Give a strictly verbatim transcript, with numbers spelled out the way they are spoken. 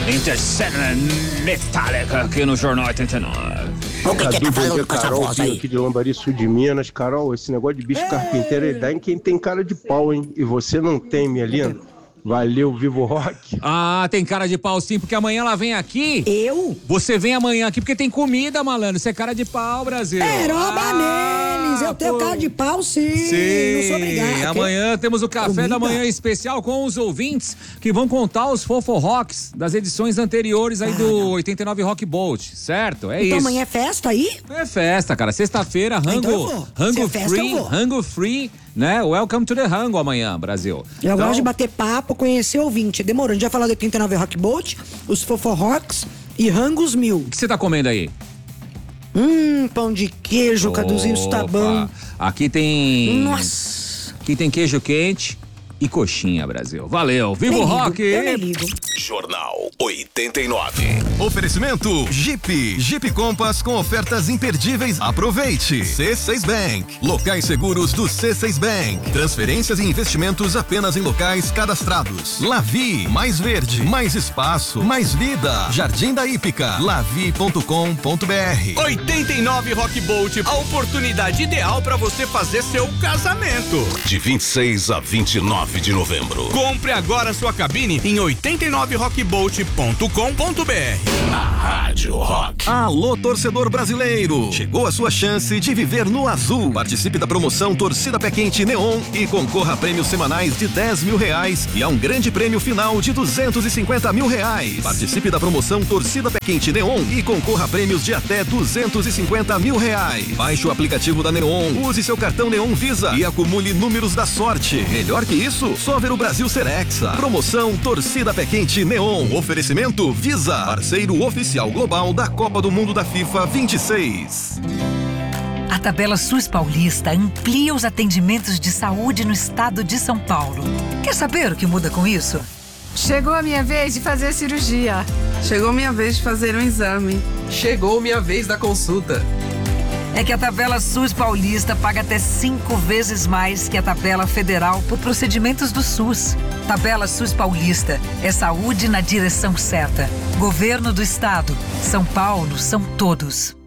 Intercedent Metallica aqui no Jornal oitenta e nove. O que, que tá falando com essa Carol, voz aí? aqui de Lambari, sul de Minas. Carol, esse negócio de bicho carpinteiro ele dá em quem tem cara de pau, hein? E você não tem, minha linda. Valeu, Vivo Rock. Ah, tem cara de pau sim, porque amanhã ela vem aqui. Eu? Você vem amanhã aqui porque tem comida, malandro. Você é cara de pau, Brasil. Peroba ah, neles, eu tenho pô. cara de pau sim. Sim, não sou obrigado. amanhã temos o café Comida? da manhã especial com os ouvintes que vão contar os foforrocks das edições anteriores aí do oitenta e nove Rock Bolt, certo? É Então isso. amanhã é festa aí? É festa, cara. Sexta-feira, rango, então eu vou. rango Se é festa, free, eu vou. rango free, né? Welcome to the rango amanhã, Brasil. Eu Então, gosto de bater papo, conhecer ouvinte. Demorou, a gente vai falar do oitenta e nove Rock Bolt, os Foforrocks e Rangos Mil. o que você tá comendo aí? Hum, pão de queijo, Caduzinho, isso tá bom. Aqui tem... Nossa. Aqui tem queijo quente e coxinha, Brasil. Valeu. Vivo Nem ligo, Rock! Eu nem ligo. Jornal oitenta e nove. Oferecimento Jeep. Jeep Compass com ofertas imperdíveis. Aproveite. C seis Bank. Locais seguros do C seis Bank. Transferências e investimentos apenas em locais cadastrados. Lavi. Mais verde. Mais espaço. Mais vida. Jardim da Hípica. lavi ponto com ponto br. oitenta e nove Rock Bolt, a oportunidade ideal para você fazer seu casamento. De vinte e seis a vinte e nove de novembro. Compre agora sua cabine em oitenta e nove rock bolt ponto com ponto br. Na Rádio Rock. Alô, torcedor brasileiro! Chegou a sua chance de viver no azul. Participe da promoção Torcida Pé Quente Neon e concorra a prêmios semanais de dez mil reais e a um grande prêmio final de duzentos e cinquenta mil reais. Participe da promoção Torcida Pé Quente Neon e concorra a prêmios de até duzentos e cinquenta mil reais. Baixe o aplicativo da Neon, use seu cartão Neon Visa e acumule números da sorte. Melhor que isso, só ver o Brasil ser hexa. Promoção Torcida Pé Quente Neon. Oferecimento Visa, parceiro oficial global da Copa do Mundo da FIFA vinte e seis. A Tabela SUS Paulista amplia os atendimentos de saúde no estado de São Paulo. Quer saber o que muda com isso? Chegou a minha vez de fazer a cirurgia. Chegou minha vez de fazer um exame. Chegou minha vez da consulta. É que a Tabela SUS Paulista paga até cinco vezes mais que a Tabela Federal por procedimentos do SUS. Tabela SUS Paulista é saúde na direção certa. Governo do Estado. São Paulo são todos.